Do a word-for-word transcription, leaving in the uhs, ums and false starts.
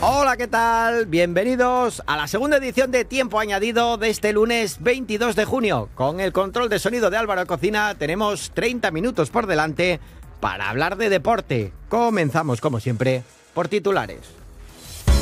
Hola, ¿qué tal? Bienvenidos a la segunda edición de Tiempo Añadido de este lunes veintidós de junio. Con el control de sonido de Álvaro Cocina tenemos treinta minutos por delante para hablar de deporte. Comenzamos, como siempre, por titulares.